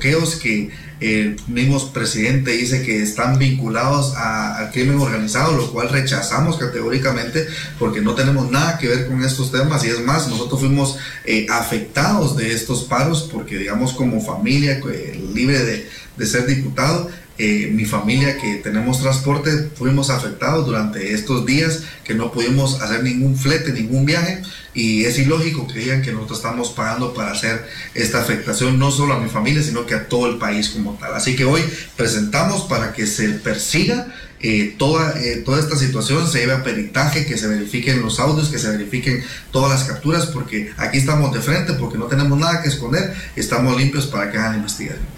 bloqueos que el mismo presidente dice que están vinculados al crimen organizado, lo cual rechazamos categóricamente porque no tenemos nada que ver con estos temas. Y es más, nosotros fuimos afectados de estos paros porque, digamos, como familia libre de ser diputado, mi familia que tenemos transporte fuimos afectados durante estos días que no pudimos hacer ningún flete, ningún viaje, y es ilógico que digan que nosotros estamos pagando para hacer esta afectación no solo a mi familia sino que a todo el país como tal. Así que hoy presentamos para que se persiga toda esta situación, se lleve a peritaje, que se verifiquen los audios, que se verifiquen todas las capturas, porque aquí estamos de frente, porque no tenemos nada que esconder, estamos limpios para que hagan investigación.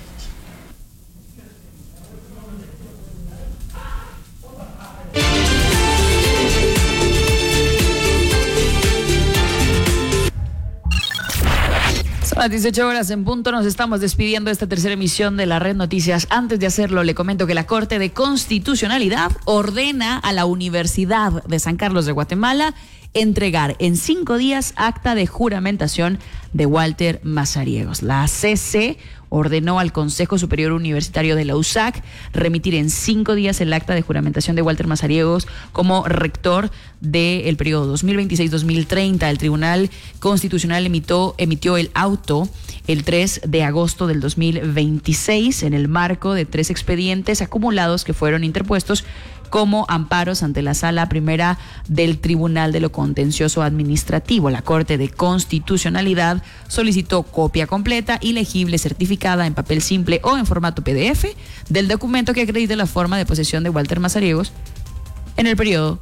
A las 18 horas en punto nos estamos despidiendo de esta tercera emisión de la Red Noticias. Antes de hacerlo, le comento que la Corte de Constitucionalidad ordena a la Universidad de San Carlos de Guatemala entregar en 5 días acta de juramentación de Walter Mazariegos. La CC ordenó al Consejo Superior Universitario de la USAC remitir en 5 días el acta de juramentación de Walter Mazariegos como rector del periodo 2026-2030. El Tribunal Constitucional emitió el auto el 3 de agosto del 2026 en el marco de 3 expedientes acumulados que fueron interpuestos como amparos ante la Sala Primera del Tribunal de lo Contencioso Administrativo. La Corte de Constitucionalidad solicitó copia completa y legible certificada en papel simple o en formato PDF del documento que acredite la forma de posesión de Walter Mazariegos en el periodo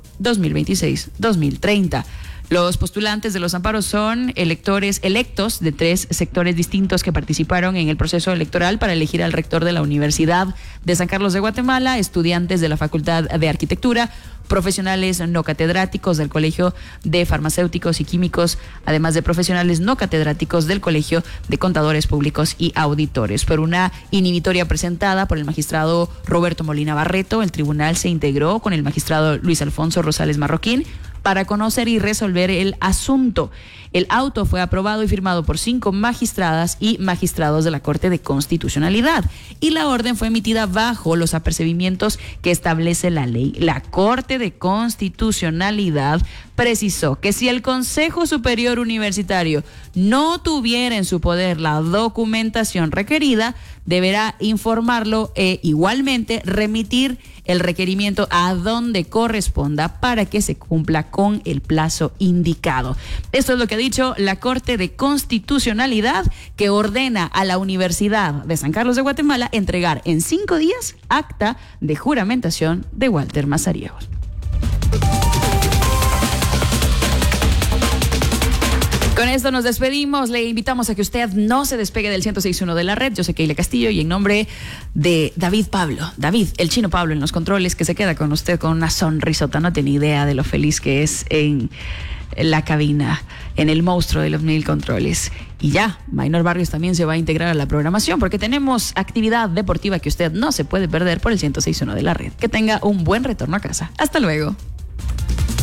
2026-2030. Los postulantes de los amparos son electores electos de 3 sectores distintos que participaron en el proceso electoral para elegir al rector de la Universidad de San Carlos de Guatemala, estudiantes de la Facultad de Arquitectura, profesionales no catedráticos del Colegio de Farmacéuticos y Químicos, además de profesionales no catedráticos del Colegio de Contadores Públicos y Auditores. Por una inhibitoria presentada por el magistrado Roberto Molina Barreto, el tribunal se integró con el magistrado Luis Alfonso Rosales Marroquín para conocer y resolver el asunto. El auto fue aprobado y firmado por 5 magistradas y magistrados de la Corte de Constitucionalidad, y la orden fue emitida bajo los apercibimientos que establece la ley. La Corte de Constitucionalidad precisó que si el Consejo Superior Universitario no tuviera en su poder la documentación requerida, deberá informarlo e igualmente remitir el requerimiento a donde corresponda para que se cumpla con el plazo indicado. Esto es lo que ha dicho la Corte de Constitucionalidad, que ordena a la Universidad de San Carlos de Guatemala entregar en 5 días acta de juramentación de Walter Mazariegos. Con esto nos despedimos. Le invitamos a que usted no se despegue del 106.1 de la red. Yo soy Keila Castillo y en nombre de David, el chino Pablo en los controles, que se queda con usted con una sonrisota. No tiene idea de lo feliz que es en la cabina, en el monstruo de los 1000 controles. Y ya, Maynor Barrios también se va a integrar a la programación porque tenemos actividad deportiva que usted no se puede perder por el 106.1 de la red. Que tenga un buen retorno a casa. Hasta luego.